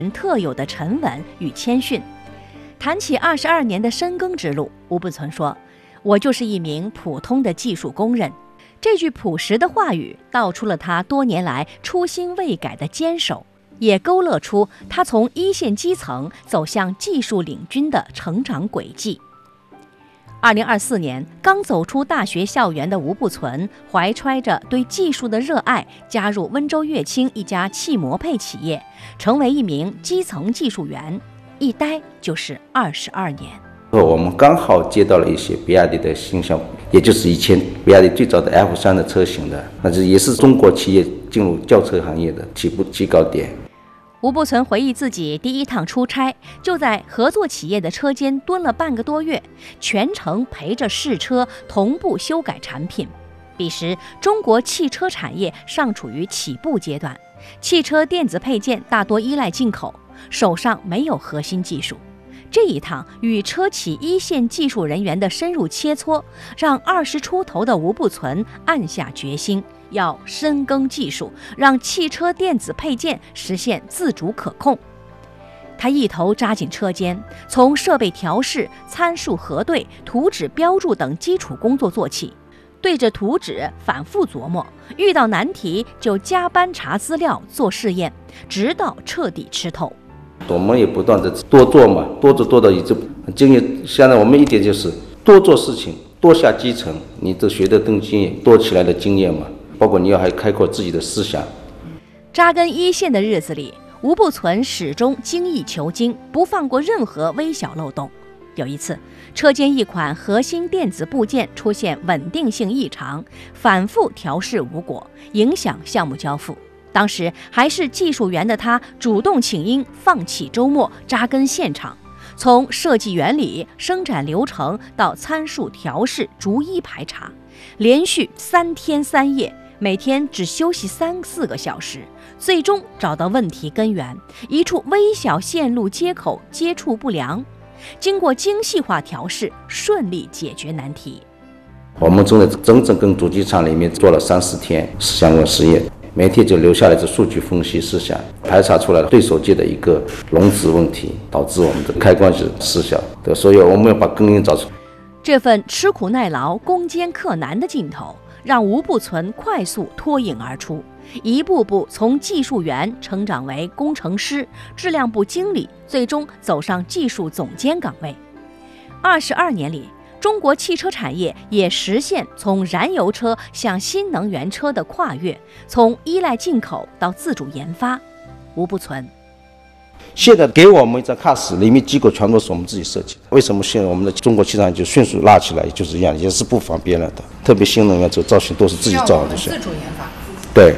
特有的沉稳与谦逊。谈起22年的深耕之路，吴步存说：“我就是一名普通的技术工人。”这句朴实的话语道出了他多年来初心未改的坚守，也勾勒出他从一线基层走向技术领军的成长轨迹。2024年，刚走出大学校园的吴步存，怀揣着对技术的热爱，加入温州乐清一家汽模配企业，成为一名基层技术员，一待就是22年。 我们刚好接到了一些比亚迪的新项目，也就是以前比亚迪最早的 F3的车型的，那这也是中国企业进入轿车行业的起步极高点。 吴步存回忆自己第一趟出差，就在合作企业的车间蹲了半个多月，全程陪着试车，同步修改产品。彼时，中国汽车产业尚处于起步阶段，汽车电子配件大多依赖进口，手上没有核心技术。这一趟与车企一线技术人员的深入切磋，让20出头的吴步存暗下决心，要深耕技术，让汽车电子配件实现自主可控。他一头扎进车间，从设备调试、参数核对、图纸标注等基础工作做起，对着图纸反复琢磨，遇到难题就加班查资料做试验，直到彻底吃透。 我们也不断的多做嘛，多做到一直经验。现在我们一点就是多做事情，多下基层，你这学的等经验多起来的经验嘛，包括你要还开阔自己的思想。 扎根一线的日子里，吴步存始终精益求精，不放过任何微小漏洞。有一次，车间一款核心电子部件出现稳定性异常，反复调试无果，影响项目交付。当时还是技术员的他，主动请缨，放弃周末，扎根现场，从设计原理、生产流程到参数调试，逐一排查，连续3天3夜，每天只休息3-4个小时，最终找到问题根源，一处微小线路接口接触不良，经过精细化调试，顺利解决难题。 我们整整跟主机厂里面做了3-4天相关实验，每天就留下来这数据分析思想，排查出来了对手机的一个容值问题，导致我们的开关是失效的，所以我们要把根源找出。 这份吃苦耐劳、攻坚克难的劲头，让吴步存快速脱颖而出，一步步从技术员成长为工程师、质量部经理，最终走上技术总监岗位。22年里，中国汽车产业也实现从燃油车向新能源车的跨越，从依赖进口到自主研发。吴步存： 现在给我们一张卡式，里面机构全都是我们自己设计的。为什么现在我们的中国汽车就迅速拉起来，就是一样，也是不方便了的。特别新能源车造型都是自己造的， 自主研发。 对。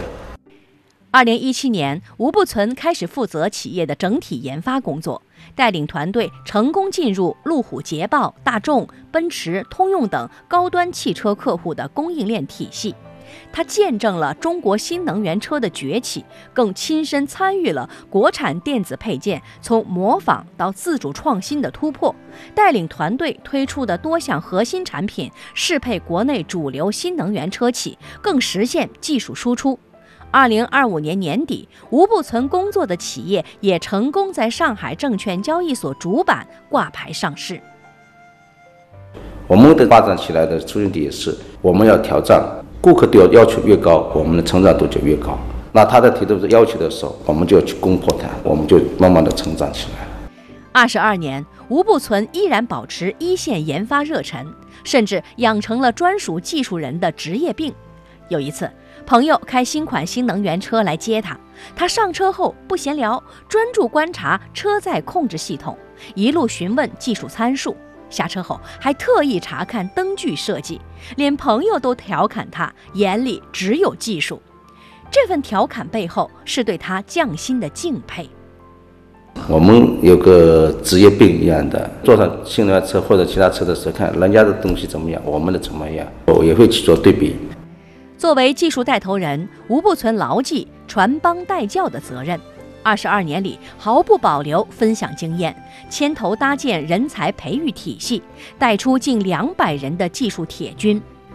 2017年，吴步存开始负责企业的整体研发工作，带领团队成功进入路虎、捷豹、大众、奔驰、通用等高端汽车客户的供应链体系。他见证了中国新能源车的崛起，更亲身参与了国产电子配件从模仿到自主创新的突破，带领团队推出的多项核心产品适配国内主流新能源车企，更实现技术输出。2025年年底，吴步存工作的企业也成功在上海证券交易所主板挂牌上市。 我们的发展起来的出现点是，我们要挑战，顾客对要求越高，我们的成长度就越高。那他在提出要求的时候，我们就要去攻破它，我们就慢慢的成长起来了。 22年，吴步存依然保持一线研发热忱，甚至养成了专属技术人的职业病。有一次，朋友开新款新能源车来接他上车后不闲聊，专注观察车载控制系统，一路询问技术参数。下车后还特意查看灯具设计，连朋友都调侃他眼里只有技术。这份调侃背后是对他匠心的敬佩。 我们有个职业病一样的，坐上新能源车或者其他车的时候，看人家的东西怎么样，我们的怎么样，我也会去做对比。 作为技术带头人，吴步存牢记传帮带教的责任。22年里，毫不保留分享经验，牵头搭建人才培育体系，带出近200人的技术铁军。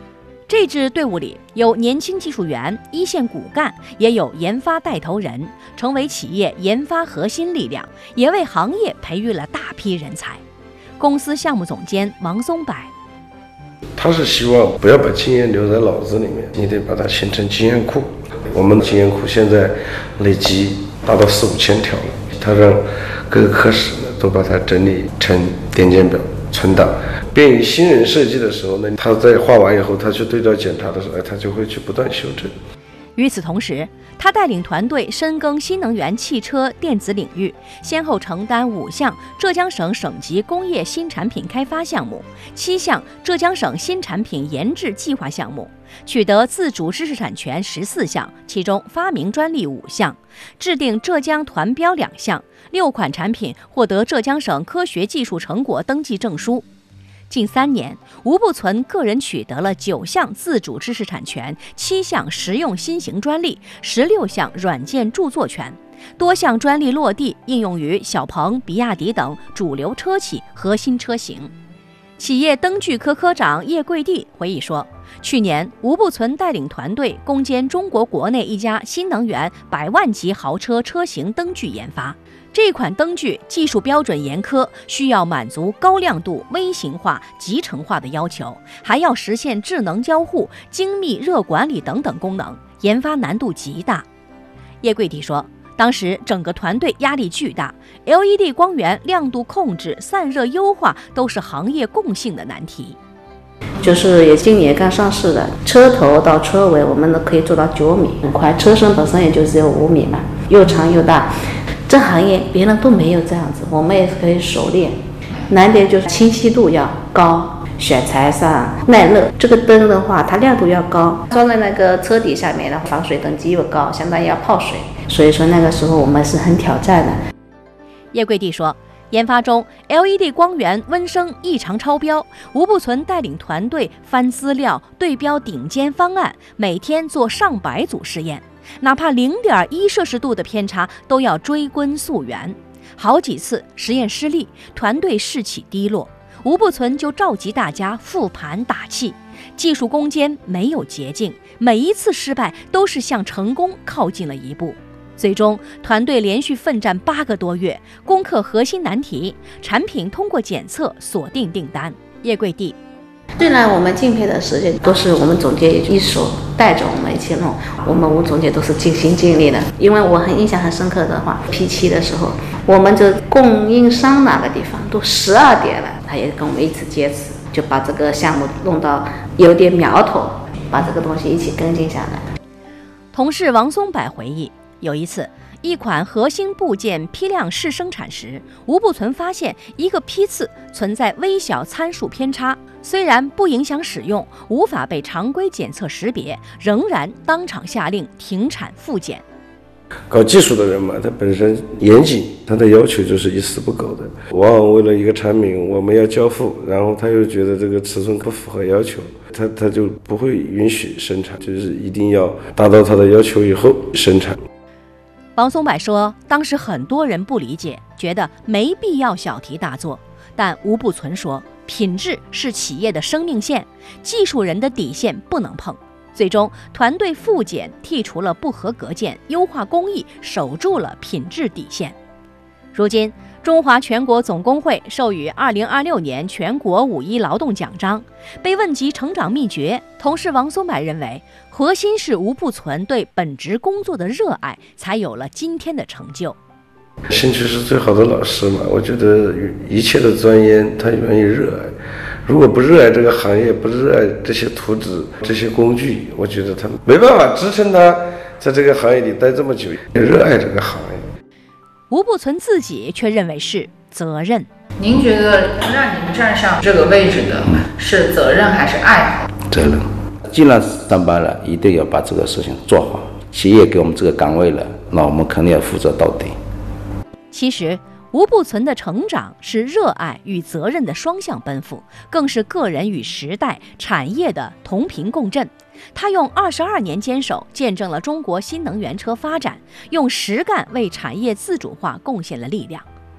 这支队伍里有年轻技术员、一线骨干，也有研发带头人，成为企业研发核心力量，也为行业培育了大批人才。公司项目总监王松柏， 他是希望不要把经验留在脑子里面，你得把它形成经验库。我们的经验库现在累计达到4、5千条了，他让各个科室呢都把它整理成点检表存档，便于新人设计的时候呢，他在画完以后，他去对照检查的时候，他就会去不断修正。 与此同时，他带领团队深耕新能源汽车电子领域，先后承担5项浙江省省级工业新产品开发项目、7项浙江省新产品研制计划项目，取得自主知识产权14项，其中发明专利5项，制定浙江团标2项，6款产品获得浙江省科学技术成果登记证书。近3年，吴步存个人取得了9项自主知识产权、7项实用新型专利、16项软件著作权，多项专利落地应用于小鹏、比亚迪等主流车企核心车型。企业灯具科科长叶贵地回忆说，去年吴步存带领团队攻坚中国国内一家新能源100万级豪车车型灯具研发。这款灯具技术标准严苛，需要满足高亮度、微型化、集成化的要求，还要实现智能交互、精密热管理等等功能，研发难度极大。叶贵地说，当时整个团队压力巨大 ，LED 光源亮度控制、散热优化都是行业共性的难题。 就是也今年刚上市的，车头到车尾我们都可以做到9米，很快。车身本身也就只有5米嘛，又长又大。这行业别人都没有这样子，我们也是可以熟练。难点就是清晰度要高，选材上耐热。这个灯的话，它亮度要高，装在那个车底下面的防水等级又高，相当于要泡水。所以说那个时候我们是很挑战的。 叶贵地说，研发中 LED 光源温升异常超标，吴步存带领团队翻资料、对标顶尖方案，每天做上百组试验，哪怕0.1摄氏度的偏差都要追根溯源。好几次实验失利，团队士气低落，吴步存就召集大家复盘打气。技术攻坚没有捷径，每一次失败都是向成功靠近了一步。最终，团队连续奋战8个多月，攻克核心难题，产品通过检测锁定订单。叶贵地， 虽然我们竞配的时间都是我们总监一手带着我们一起弄，我们吴总监都是尽心尽力的。因为我印象很深刻的话，P7的时候，我们这供应商那个地方都12点了，他也跟我们一起坚持，就把这个项目弄到有点苗头，把这个东西一起跟进下来。 同事王松柏回忆，有一次，一款核心部件批量试生产时，吴步存发现一个批次存在微小参数偏差，虽然不影响使用，无法被常规检测识别，仍然当场下令停产复检。 搞技术的人嘛，他本身严谨，他的要求就是一丝不苟的。往往为了一个产品我们要交付，然后他又觉得这个尺寸不符合要求，他就不会允许生产，就是一定要达到他的要求以后生产。 王松柏说，当时很多人不理解，觉得没必要小题大做，但吴步存说，品质是企业的生命线，技术人的底线不能碰。最终，团队复检剔除了不合格件，优化工艺，守住了品质底线。如今，中华全国总工会授予2026年全国5·1劳动奖章。被问及成长秘诀，同事王松柏认为，核心是吴步存对本职工作的热爱，才有了今天的成就。 兴趣是最好的老师嘛，我觉得一切的钻研，他源于热爱。如果不热爱这个行业，不热爱这些图纸、这些工具，我觉得他没办法支撑他在这个行业里待这么久。热爱这个行业， 吴步存自己却认为是责任。 您觉得让您站上这个位置的是责任还是爱好？ 责任。既然上班了，一定要把这个事情做好。企业给我们这个岗位了，那我们肯定要负责到底。 其实，吴步存的成长是热爱与责任的双向奔赴，更是个人与时代、产业的同频共振。他用22年坚守，见证了中国新能源车发展，用实干为产业自主化贡献了力量。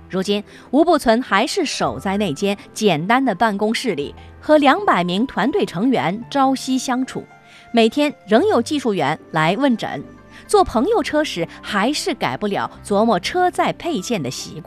如今，吴步存还是守在那间简单的办公室里，和200名团队成员朝夕相处，每天仍有技术员来问诊。坐朋友车时，还是改不了琢磨车载配件的习惯。